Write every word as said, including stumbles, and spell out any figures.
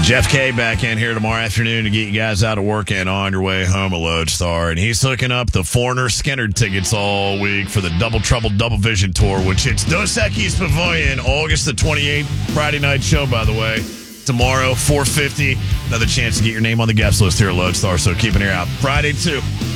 Jeff K back in here tomorrow afternoon to get you guys out of work and on your way home, a Lodestar. And he's hooking up the Foreigner Skinner tickets all week for the Double Trouble Double Vision Tour, which hits Dos Equis Pavilion August the twenty-eighth. Friday night show, by the way. Tomorrow, four fifty. Another chance to get your name on the guest list here at Lodestar, so keep an ear out. Friday, too.